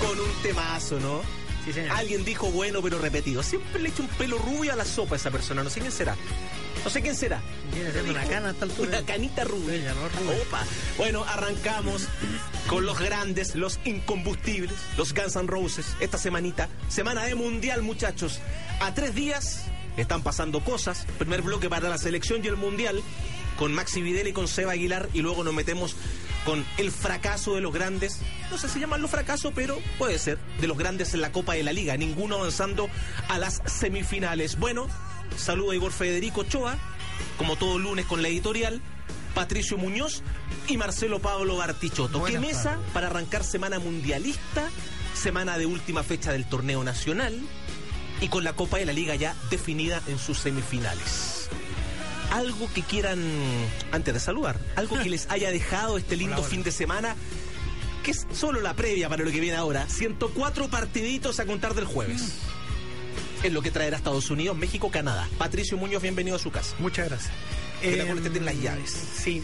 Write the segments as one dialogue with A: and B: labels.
A: Con un temazo, ¿no?
B: Sí, señor.
A: Alguien dijo bueno pero repetido. Siempre le echa un pelo rubio a la sopa a esa persona. No sé quién será. No sé quién será.
B: Viene siendo una cana a esta altura.
A: Una canita rubia.
B: Bella, ¿no? Rubia.
A: Opa. Bueno, arrancamos con los grandes, los incombustibles, los Guns N' Roses. Esta semanita, semana de mundial, muchachos. A 3 días están pasando cosas. Primer bloque para la selección y el mundial, con Maxi Videla y con Seba Aguilar. Y luego nos metemos con el fracaso de los grandes. No sé si llamarlo fracaso, pero puede ser. De los grandes en la Copa de la Liga. Ninguno avanzando a las semifinales. Bueno, saludo a Igor Federico Ochoa, como todo lunes con la editorial, Patricio Muñoz y Marcelo Pablo Bartichotto. ¿Qué mesa para arrancar semana mundialista, semana de última fecha del torneo nacional y con la Copa de la Liga ya definida en sus semifinales? Algo que quieran, antes de saludar, algo que les haya dejado este lindo fin de semana, que es solo la previa para lo que viene ahora. 104 partiditos a contar del jueves. Es lo que traerá Estados Unidos, México, Canadá. Patricio Muñoz, bienvenido a su casa.
B: Muchas gracias.
A: Que la cual tienen las llaves.
B: Sí.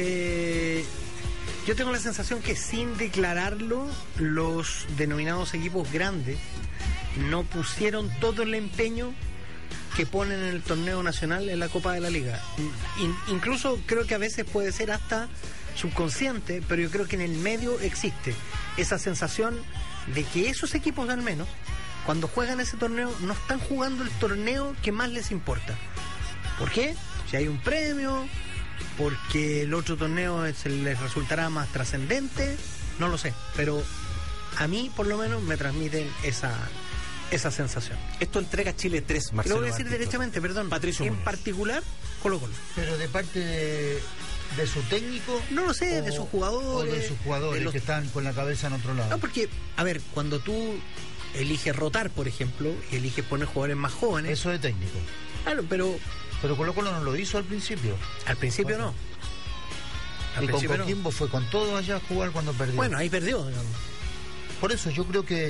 B: Yo tengo la sensación que sin declararlo, los denominados equipos grandes no pusieron todo el empeño que ponen en el torneo nacional en la Copa de la Liga. Incluso creo que a veces puede ser hasta subconsciente, pero yo creo que en el medio existe esa sensación de que esos equipos, al menos, cuando juegan ese torneo, no están jugando el torneo que más les importa. ¿Por qué? Si hay un premio, porque el otro torneo les resultará más trascendente, no lo sé, pero a mí por lo menos me transmiten esa sensación.
A: Esto entrega Chile 3, Marcelo.
B: Lo voy a decir derechamente, perdón.
A: Patricio
B: en
A: Muñoz.
B: particular, Colo-Colo.
C: Pero de parte de su técnico,
B: no lo sé, de sus jugadores.
C: O de sus jugadores que están con la cabeza en otro lado.
B: No, porque, a ver, cuando tú eliges rotar, por ejemplo, y eliges poner jugadores más jóvenes.
C: Eso de técnico.
B: Claro, pero
C: Colo-Colo no lo hizo al principio.
B: Al principio no.
C: Y con Coquimbo fue con todo allá a jugar cuando perdió.
B: Bueno, ahí perdió, digamos.
C: Por eso yo creo que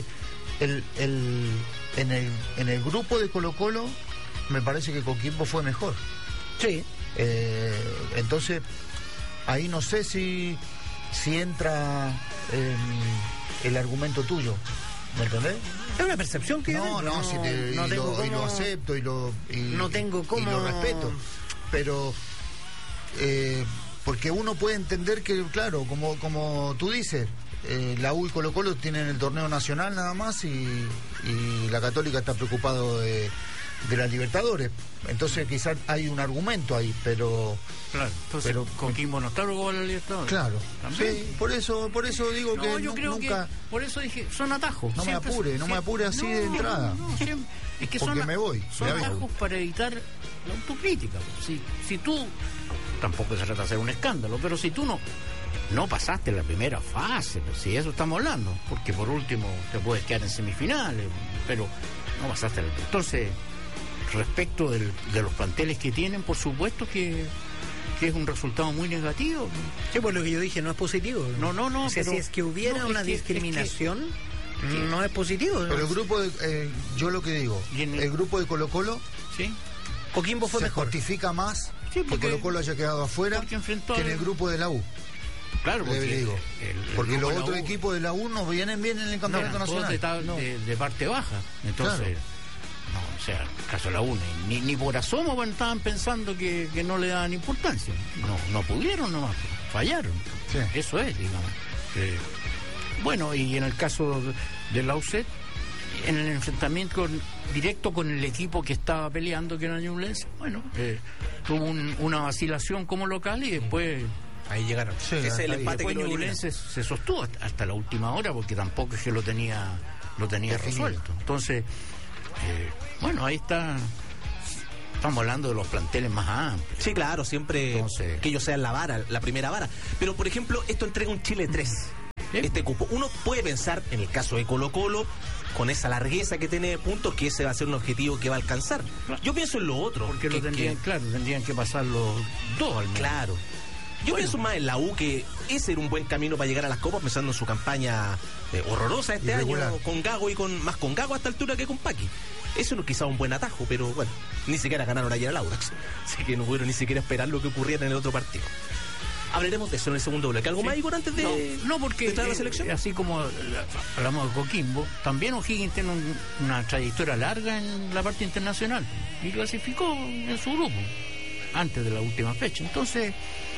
C: en el grupo de Colo-Colo me parece que Coquimbo fue mejor.
B: Sí.
C: Entonces ahí no sé si entra el argumento tuyo, ¿me entendés?
B: Es una percepción que
C: no lo acepto y
B: no tengo cómo,
C: y lo respeto, pero porque uno puede entender que, claro, como tú dices, la U y Colo-Colo tienen el torneo nacional nada más y la Católica está preocupado de la Libertadores. Entonces quizás hay un argumento ahí, pero
D: claro, entonces Coquimbo no está preocupado de la Libertadores.
C: Claro,
D: ¿también?
C: sí, por eso digo que
D: yo creo
C: nunca.
D: Que por eso dije, son atajos.
C: No me apure así de entrada.
D: Es que
C: porque me voy.
D: Son atajos para evitar la autocrítica. Si tú, tampoco se trata de hacer un escándalo, pero si tú no pasaste la primera fase, pues, si eso estamos hablando, porque por último te puedes quedar en semifinales, pero no pasaste la. Entonces, respecto de los planteles que tienen, por supuesto que es un resultado muy negativo.
B: Sí, pues lo que yo dije no es positivo.
D: No.
B: O sea, si es que hubiera una discriminación, no es positivo.
C: Pero el grupo yo lo que digo, el grupo de Colo-Colo,
D: ¿sí?
B: Coquimbo fue
C: se
B: mejor.
C: Justifica más que Colo-Colo haya quedado afuera que en el grupo de la U.
D: Claro,
C: porque los otros equipos de la U no vienen bien en el campeonato nacional.
D: De parte baja. Entonces, claro. No, o sea, el caso de la U, ni por asomo estaban pensando que no le daban importancia. No pudieron nomás, fallaron.
C: Sí.
D: Eso es, digamos. Bueno, y en el caso de la UCET, en el enfrentamiento directo con el equipo que estaba peleando, que era Ñublense, bueno, tuvo una vacilación como local y después.
A: Ahí llegaron.
D: Sí, ese es el empate que Ñublense se sostuvo hasta la última hora, porque tampoco es que lo tenía resuelto. Entonces, bueno, ahí está. Estamos hablando de los planteles más amplios.
A: Sí, claro, siempre. Entonces, que ellos sean la primera vara. Pero, por ejemplo, esto entrega un Chile 3. Este cupo. Uno puede pensar, en el caso de Colo-Colo, con esa largueza que tiene de puntos, que ese va a ser un objetivo que va a alcanzar. Claro. Yo pienso en lo otro.
D: Porque tendrían que pasar los dos al menos.
A: Claro. Yo pienso más en la U, que ese era un buen camino para llegar a las copas, pensando en su campaña horrorosa este año, con Gago y más con Gago a esta altura que con Paqui. Eso no quizá un buen atajo, pero bueno, ni siquiera ganaron ayer al Audax. Así que no pudieron ni siquiera esperar lo que ocurriera en el otro partido. Hablaremos de eso en el segundo bloque. ¿Algo más, Igor, antes de
D: No, porque
A: de entrar a la selección?
D: así como hablamos de Coquimbo, también O'Higgins tiene una trayectoria larga en la parte internacional y clasificó en su grupo antes de la última fecha. Entonces,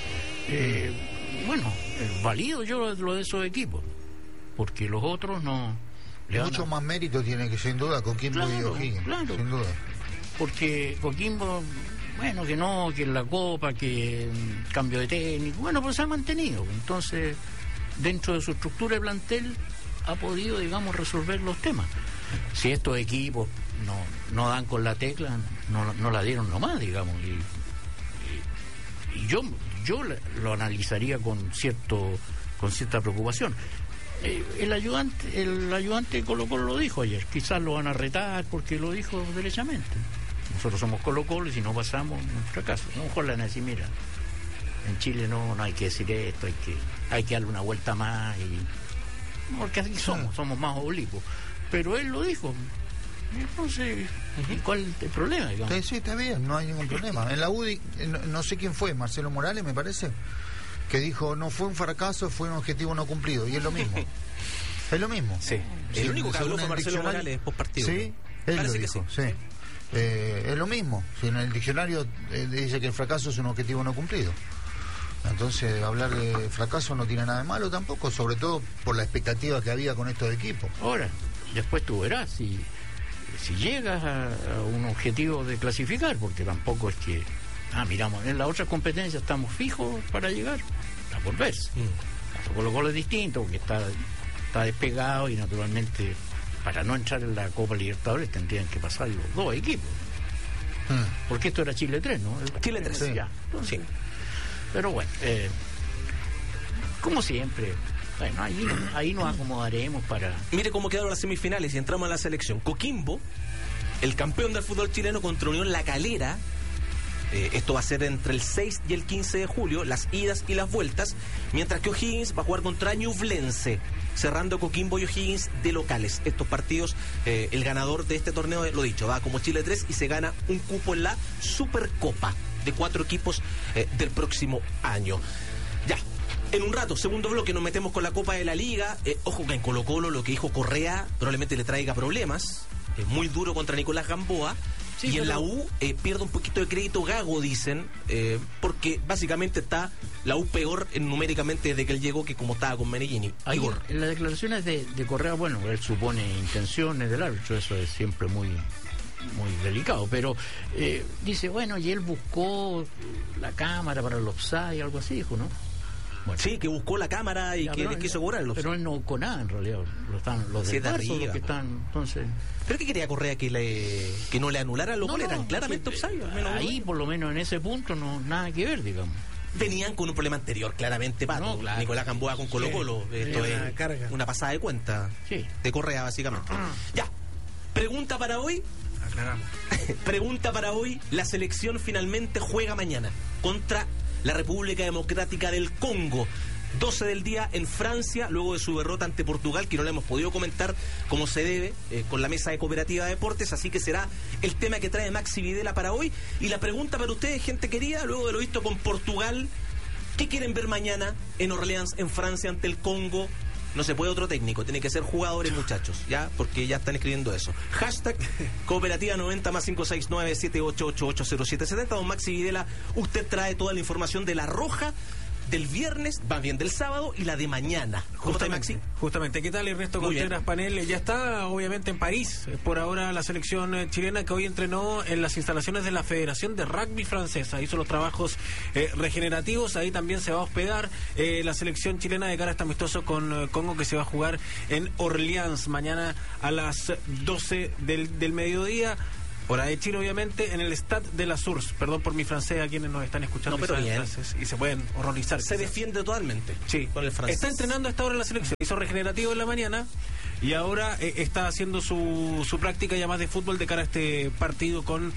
D: valido yo lo de esos equipos, porque los otros no le van
C: Mucho más mérito tiene que, sin duda, Coquimbo y O'Higgins.
D: Claro.
C: Sin duda.
D: Porque Coquimbo, que en la Copa, que cambio de técnico, pues se ha mantenido. Entonces, dentro de su estructura de plantel, ha podido, digamos, resolver los temas. Si estos equipos no dan con la tecla, no la dieron nomás, digamos. Y yo lo analizaría con cierta preocupación. El ayudante Colo-Colo lo dijo ayer, quizás lo van a retar porque lo dijo derechamente. Nosotros somos Colo-Colo y si no pasamos, un fracaso. A lo mejor le van a decir, mira, en Chile no hay que decir esto, hay que darle una vuelta más, porque así somos más oblicuos. Pero él lo dijo. Entonces, ¿y cuál es el problema, digamos?
C: Sí, está bien, no hay ningún problema. En la UDI, no sé quién fue, Marcelo Morales, me parece, que dijo, no fue un fracaso, fue un objetivo no cumplido. Y es lo mismo. Es lo mismo.
A: Sí. El único que habló fue Marcelo Morales post partido.
C: Sí, él lo dijo, sí. Es lo mismo. Si en el diccionario dice que el fracaso es un objetivo no cumplido. Entonces, hablar de fracaso no tiene nada de malo tampoco, sobre todo por la expectativa que había con estos equipos.
D: Ahora, después tú verás si llegas a un objetivo de clasificar, porque tampoco es que, miramos, en las otras competencias estamos fijos para llegar, está por verse. Colo-Colo es distinto, porque está despegado y naturalmente, para no entrar en la Copa Libertadores tendrían que pasar los dos equipos. Porque esto era Chile 3, ¿no?
A: Chile 3,
D: sí. Ya. Entonces, sí. Pero bueno, como siempre, bueno, ahí nos acomodaremos para...
A: Mire cómo quedaron las semifinales y entramos a la selección. Coquimbo, el campeón del fútbol chileno, contra Unión La Calera. Esto va a ser entre el 6 y el 15 de julio, las idas y las vueltas, mientras que O'Higgins va a jugar contra Ñublense, cerrando Coquimbo y O'Higgins de locales. Estos partidos, el ganador de este torneo, lo dicho, va como Chile 3 y se gana un cupo en la Supercopa de 4 equipos del próximo año. Ya, en un rato, segundo bloque, nos metemos con la Copa de la Liga. Ojo que en Colo-Colo lo que dijo Correa probablemente le traiga problemas. Muy duro contra Nicolás Gamboa. Sí, y en la U pierde un poquito de crédito Gago, dicen, porque básicamente está la U peor numéricamente desde que él llegó que como estaba con Menellini. Igor.
D: En las declaraciones de Correa, bueno, él supone intenciones del árbitro, eso es siempre muy delicado, pero dice, bueno, y él buscó la cámara para el offside, algo así, dijo, ¿no? Bueno.
A: Sí, que buscó la cámara y que quiso cobrarlo.
D: Pero él no buscó nada, en realidad. Los de marzo, los que están, entonces...
A: ¿Pero qué quería Correa? ¿Que no le anularan los goles? Eran claramente offside.
D: Ahí, por lo menos en ese punto, no nada que ver, digamos.
A: Venían con un problema anterior, claramente, Pato. No, claro. Nicolás Gamboa con Colo-Colo. Sí. Esto es una pasada de cuenta de Correa, básicamente. Ya. Pregunta para hoy.
B: Aclaramos.
A: Pregunta para hoy. La selección finalmente juega mañana contra la República Democrática del Congo. 12 del día en Francia, luego de su derrota ante Portugal, que no la hemos podido comentar como se debe con la mesa de Cooperativa de Deportes, así que será el tema que trae Maxi Videla para hoy. Y la pregunta para ustedes, gente querida, luego de lo visto con Portugal, ¿qué quieren ver mañana en Orleans, en Francia, ante el Congo? No se puede otro técnico, tiene que ser jugadores, muchachos, ¿ya? Porque ya están escribiendo eso. Hashtag Cooperativa 90 más 569 78880770. Don Maxi Videla, usted trae toda la información de La Roja, del viernes, va bien del sábado y la de mañana. ¿Cómo está, Maxi?
E: Justamente, ¿qué tal, Ernesto Contreras Panel? Ya está, obviamente, en París. Por ahora, la selección chilena que hoy entrenó en las instalaciones de la Federación de Rugby Francesa. Hizo los trabajos regenerativos. Ahí también se va a hospedar la selección chilena de cara a este amistoso con Congo, que se va a jugar en Orleans mañana a las 12 del mediodía. Hora de Chile, obviamente, en el Stade de la Source. Perdón por mi francés a quienes nos están escuchando.
A: No, pero bien.
E: Y se pueden horrorizar.
A: Se defiende totalmente.
E: Sí.
A: Con el francés.
E: Está entrenando a esta hora la selección. Hizo regenerativo en la mañana. y ahora está haciendo su práctica ya más de fútbol de cara a este partido con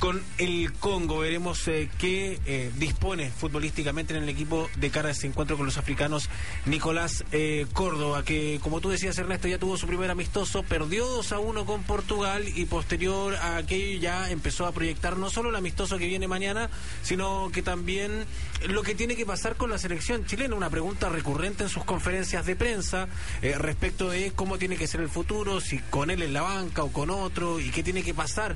E: el Congo. Veremos qué dispone futbolísticamente en el equipo de cara a ese encuentro con los africanos. Nicolás Córdoba, que como tú decías, Ernesto, ya tuvo su primer amistoso, perdió 2-1 con Portugal y posterior a aquello ya empezó a proyectar no solo el amistoso que viene mañana, sino que también lo que tiene que pasar con la selección chilena. Una pregunta recurrente en sus conferencias de prensa respecto de cómo tiene que ser el futuro, si con él en la banca o con otro, y qué tiene que pasar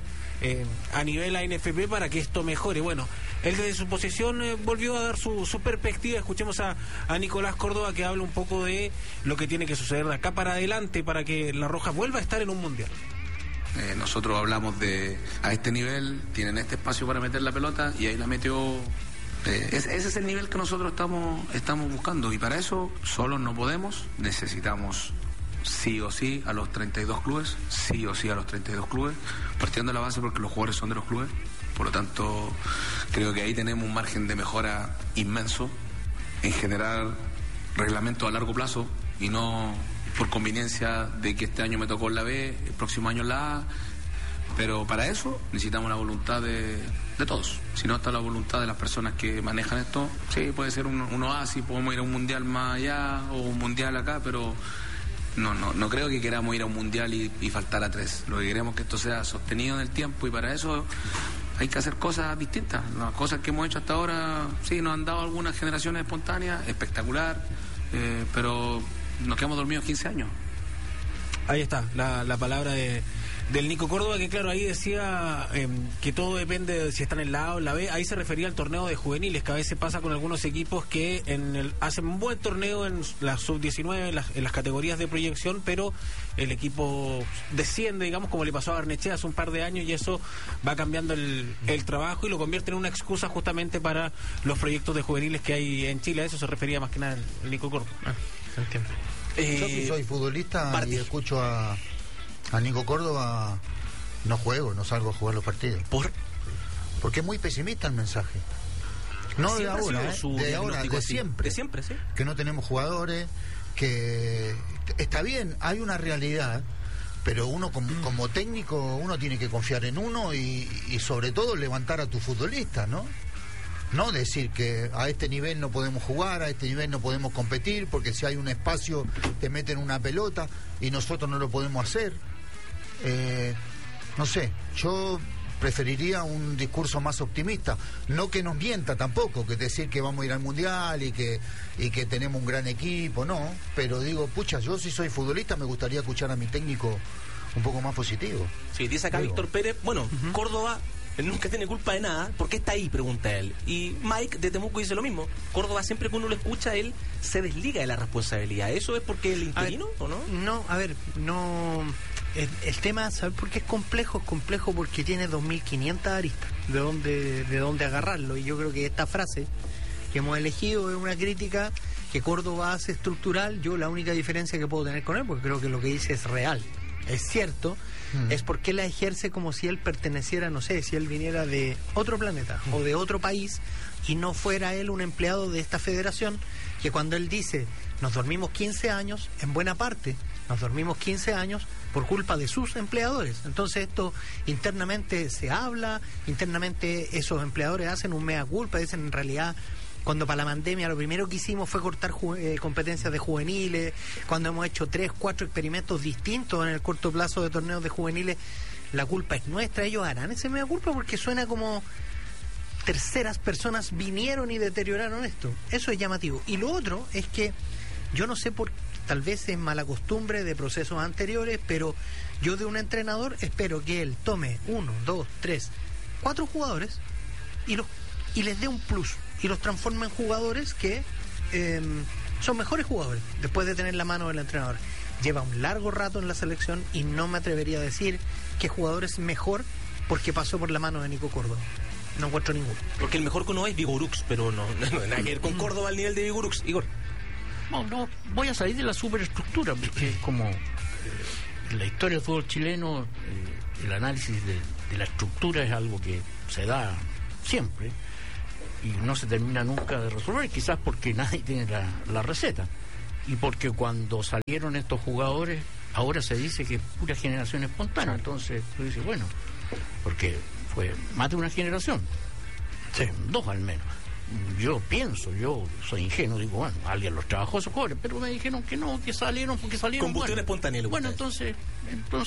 E: a nivel ANFP para que esto mejore. Bueno, él desde su posición volvió a dar su perspectiva. Escuchemos a Nicolás Córdoba, que habla un poco de lo que tiene que suceder de acá para adelante para que la Roja vuelva a estar en un mundial.
F: Nosotros hablamos de a este nivel, tienen este espacio para meter la pelota y ahí la metió. Ese es el nivel que nosotros estamos buscando, y para eso solos no podemos, necesitamos sí o sí a los 32 clubes, partiendo de la base porque los jugadores son de los clubes. Por lo tanto, creo que ahí tenemos un margen de mejora inmenso en generar reglamentos a largo plazo y no por conveniencia de que este año me tocó en la B, el próximo año en la A. Pero para eso necesitamos la voluntad de todos. Si no está la voluntad de las personas que manejan esto, sí, puede ser un oasis, podemos ir a un mundial más allá o un mundial acá, pero no creo que queramos ir a un mundial y faltar a 3. Lo que queremos es que esto sea sostenido en el tiempo, y para eso hay que hacer cosas distintas. Las cosas que hemos hecho hasta ahora, sí, nos han dado algunas generaciones espontáneas, espectacular, pero nos quedamos dormidos 15 años.
E: Ahí está, la palabra del Nico Córdoba, que claro, ahí decía que todo depende de si están en la A o en la B. Ahí se refería al torneo de juveniles, que a veces pasa con algunos equipos que hacen un buen torneo en la sub-19, en las categorías de proyección, pero el equipo desciende, digamos, como le pasó a Barnechea hace un par de años, y eso va cambiando el trabajo y lo convierte en una excusa justamente para los proyectos de juveniles que hay en Chile. A eso se refería más que nada el Nico Córdoba.
B: Entiendo.
C: Yo que soy futbolista y escucho a Nico Córdoba, no juego, no salgo a jugar los partidos. Porque es muy pesimista el mensaje. No de ahora, de siempre.
A: De siempre, sí.
C: Que no tenemos jugadores, que está bien, hay una realidad, pero uno como técnico, uno tiene que confiar en uno y sobre todo levantar a tu futbolista, ¿no? No decir que a este nivel no podemos jugar, a este nivel no podemos competir, porque si hay un espacio te meten una pelota y nosotros no lo podemos hacer. No sé, yo preferiría un discurso más optimista, no que nos mienta tampoco, que decir que vamos a ir al mundial y que tenemos un gran equipo, no, pero digo, pucha, yo si soy futbolista me gustaría escuchar a mi técnico un poco más positivo.
A: Sí, dice acá Víctor Pérez, bueno, Córdoba él nunca tiene culpa de nada, ¿por qué está ahí?, pregunta él. Y Mike de Temuco dice lo mismo. Córdoba, siempre que uno lo escucha, él se desliga de la responsabilidad. ¿Eso es porque el interino o no?
B: No, a ver, no. El tema, ¿sabes por qué es complejo? Es complejo porque tiene 2.500 aristas de dónde agarrarlo. Y yo creo que esta frase que hemos elegido es una crítica que Córdoba hace estructural. Yo la única diferencia que puedo tener con él, porque creo que lo que dice es real, es cierto, es porque la ejerce como si él perteneciera, no sé, si él viniera de otro planeta o de otro país y no fuera él un empleado de esta federación, que cuando él dice nos dormimos 15 años, en buena parte nos dormimos 15 años por culpa de sus empleadores. Entonces esto internamente se habla, internamente esos empleadores hacen un mea culpa, dicen en realidad, cuando para la pandemia lo primero que hicimos fue cortar competencias de juveniles, cuando hemos hecho 3, 4 experimentos distintos en el corto plazo de torneos de juveniles, la culpa es nuestra. Ellos harán ese mea culpa porque suena como terceras personas vinieron y deterioraron esto. Eso es llamativo. Y lo otro es que yo no sé por tal vez es mala costumbre de procesos anteriores, pero yo de un entrenador espero que él tome 1, 2, 3, 4 jugadores y les dé un plus y los transforme en jugadores que son mejores jugadores después de tener la mano del entrenador. Lleva un largo rato en la selección y no me atrevería a decir que jugador es mejor porque pasó por la mano de Nico Córdoba. No encuentro ninguno.
A: Porque el mejor que uno es Vigorux, pero no nada que ver con Córdoba al nivel de Vigorux. Igor.
D: No, voy a salir de la superestructura, porque como en la historia del fútbol chileno, el análisis de la estructura es algo que se da siempre y no se termina nunca de resolver, quizás porque nadie tiene la receta y porque cuando salieron estos jugadores ahora se dice que es pura generación espontánea. Entonces tú dices, bueno, porque fue más de una generación,
B: Sí.
D: 2 al menos. Yo soy ingenuo, digo, bueno, alguien los trabajó esos jóvenes, pero me dijeron que no, que salieron porque salieron.
A: Combustión espontánea, le gusta
D: Bueno,
A: eso.
D: entonces